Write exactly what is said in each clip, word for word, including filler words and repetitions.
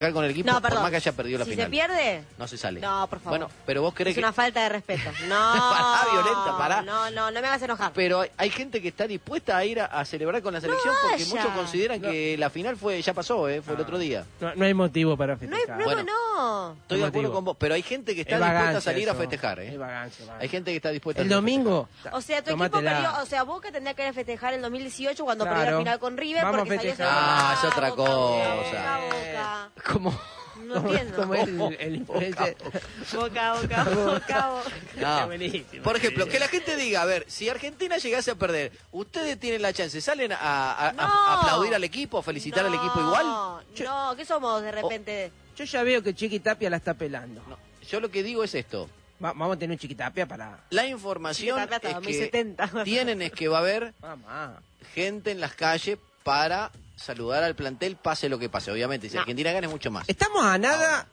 con el equipo, no, perdón. por más que haya perdido la si final. ¿Se pierde? No se sale. No, por favor. Bueno, pero vos crees es que... Es una falta de respeto. No. Pará, Violeta, pará. No, no, no me hagas enojar. Pero hay, hay gente que está dispuesta a ir a, a celebrar con la selección no porque muchos consideran no. que la final fue ya pasó, ¿eh? Fue no. el otro día. No, no hay motivo para festejar. No hay, no, bueno, no. Estoy de acuerdo con vos, pero hay gente que está es dispuesta a salir eso. a festejar, ¿eh? Es vagancia, vagancia. Hay gente que está dispuesta el a domingo. Festejar. O sea, tu equipo perdió, o sea, Boca tendría que ir a festejar el dos mil dieciocho cuando claro. perdió la final con River. Vamos porque a festejar. Salió ah, es otra boca, cosa. Boca, boca. ¿Cómo? No entiendo. Como el, el influencer. Boca, boca, boca, boca. No. Por ejemplo, que la gente diga, a ver, si Argentina llegase a perder, ¿ustedes tienen la chance? ¿Salen a, a, no. a aplaudir al equipo, a felicitar no, al equipo igual? No, ¿qué somos de repente? Oh, yo ya veo que Chiquitapia la está pelando. No, yo lo que digo es esto. Va, vamos a tener un Chiquitapia para... La información hasta es dos mil setenta. que tienen es que va a haber Mamá. gente en las calles para saludar al plantel, pase lo que pase. Obviamente, si no. Argentina gana es mucho más. Estamos a nada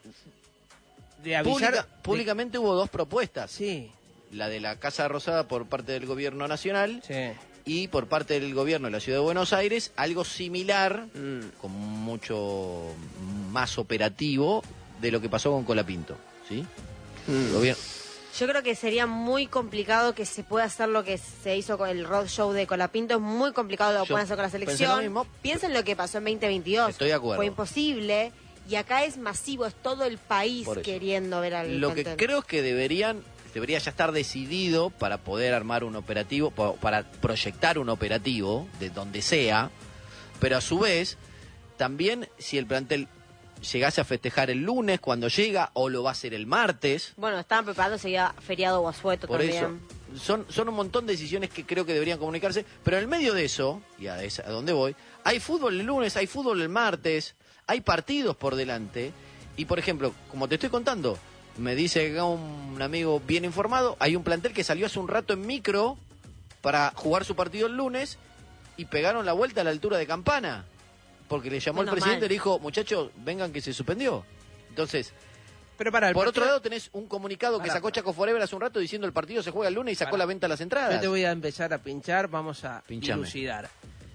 de avisar... Pública, públicamente de... hubo dos propuestas. Sí. La de la Casa Rosada por parte del gobierno nacional sí. y por parte del gobierno de la Ciudad de Buenos Aires, algo similar, mm. con mucho más operativo de lo que pasó con Colapinto. ¿Sí? Mm. El gobierno... Yo creo que sería muy complicado que se pueda hacer lo que se hizo con el roadshow de Colapinto. Es muy complicado lo que pueden hacer con la selección. Piensen lo que pasó en veinte veintidós. Estoy de acuerdo. Fue imposible. Y acá es masivo, es todo el país queriendo ver al Lo plantel. que creo es que deberían, debería ya estar decidido para poder armar un operativo, para proyectar un operativo de donde sea, pero a su vez, también si el plantel llegase a festejar el lunes cuando llega o lo va a hacer el martes. Bueno, estaban preparándose ya feriado o asueto también. Por eso, son, son un montón de decisiones que creo que deberían comunicarse, pero en el medio de eso, y a, esa, a donde voy, hay fútbol el lunes, hay fútbol el martes, hay partidos por delante, y por ejemplo, como te estoy contando, me dice acá un amigo bien informado, hay un plantel que salió hace un rato en micro para jugar su partido el lunes y pegaron la vuelta a la altura de Campana. Porque le llamó el presidente y le dijo, muchachos, vengan que se suspendió. Entonces, pero para el por partido... otro lado tenés un comunicado para, que sacó Chaco Forever hace un rato diciendo el partido se juega el lunes y sacó para. la venta de las entradas. Yo te voy a empezar a pinchar, vamos a Pinchame. dilucidar.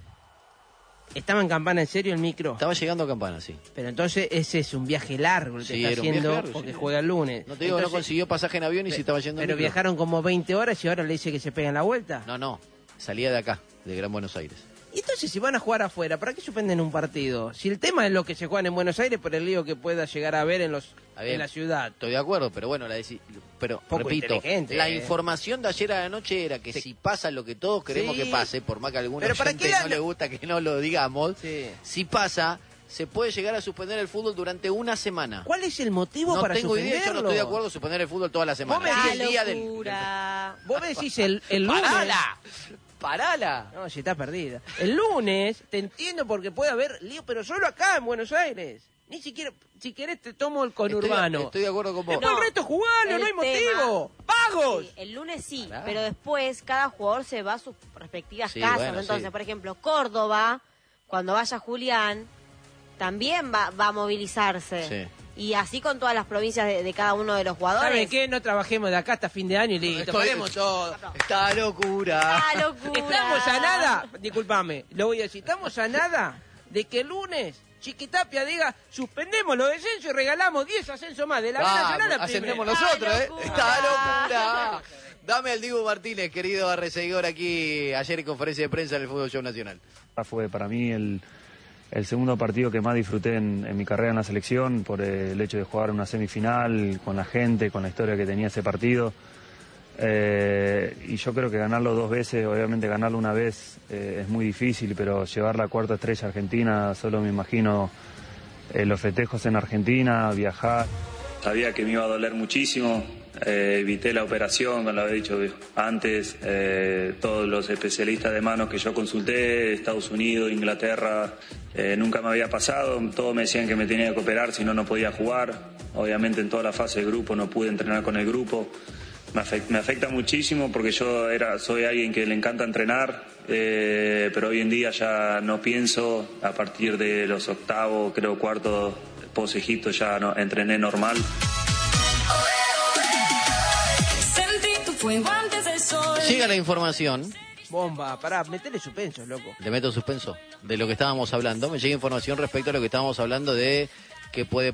¿Estaba en Campana en serio el micro? Estaba llegando a Campana, sí. Pero entonces ese es un viaje largo el que sí, está haciendo largo, porque sí. juega el lunes. No te digo, entonces, no consiguió pasaje en avión y pe- si estaba yendo Pero en viajaron como veinte horas y ahora le dice que se pegan la vuelta. No, no, salía de acá, de Gran Buenos Aires. Entonces, si van a jugar afuera, ¿para qué suspenden un partido? Si el tema es lo que se juegan en Buenos Aires por el lío que pueda llegar a ver en los ver, en la ciudad. Estoy de acuerdo, pero bueno, la deci- pero Poco repito, la eh. información de ayer a la noche era que sí. si pasa lo que todos queremos sí. que pase, por más que a algunos pero para gente qué no le gusta que no lo digamos, sí. si pasa, se puede llegar a suspender el fútbol durante una semana. ¿Cuál es el motivo no para tengo suspenderlo? idea, yo no estoy de acuerdo en suspender el fútbol toda la semana. Vos me ¡Qué el día del... locura! Vos me decís el, el lunes... ¡Parala! ¡Parala! No, si está perdida. El lunes, te entiendo porque puede haber lío, pero solo acá en Buenos Aires. Ni siquiera, si querés te tomo el conurbano. Estoy, estoy de acuerdo con vos. Después No, el resto es jugarlo, no hay tema, motivo. ¡Pagos! Sí, el lunes sí, Pará. pero después cada jugador se va a sus respectivas Sí, casas. bueno, Entonces, sí. por ejemplo, Córdoba, cuando vaya Julián, también va, va a movilizarse. Sí. Y así con todas las provincias de, de cada uno de los jugadores. ¿Saben qué? No trabajemos de acá hasta fin de año y listo. Estoy- Paremos todo. Esta locura. ¡Ah, locura! Estamos a nada, discúlpame, lo voy a decir, estamos a nada de que el lunes Chiquitapia diga, suspendemos los descensos y regalamos diez ascensos más de la B Nacional a ascendemos primera. nosotros, ¡Ay, ¿eh? locura! ¡Esta locura! Dame al Dibu Martínez, querido arreseguidor, aquí ayer en conferencia de prensa en el Fútbol Show Nacional. Fue para mí el, el segundo partido que más disfruté en, en mi carrera en la selección por el hecho de jugar una semifinal con la gente, con la historia que tenía ese partido. Eh, y yo creo que ganarlo dos veces, obviamente ganarlo una vez eh, es muy difícil, pero llevar la cuarta estrella a Argentina, solo me imagino eh, los festejos en Argentina, viajar. Sabía que me iba a doler muchísimo, eh, evité la operación, me lo había dicho antes, eh, todos los especialistas de manos que yo consulté, Estados Unidos, Inglaterra, eh, nunca me había pasado, todos me decían que me tenía que operar, si no, no podía jugar. Obviamente en toda la fase de grupo no pude entrenar con el grupo. Me afecta, me afecta muchísimo porque yo era, soy alguien que le encanta entrenar, eh, pero hoy en día ya no pienso, a partir de los octavos, creo cuartos, post Egipto ya no, entrené normal. Llega la información, Bomba, pará, metele suspenso, loco. le meto suspenso, de lo que estábamos hablando. Me llega información respecto a lo que estábamos hablando de que puede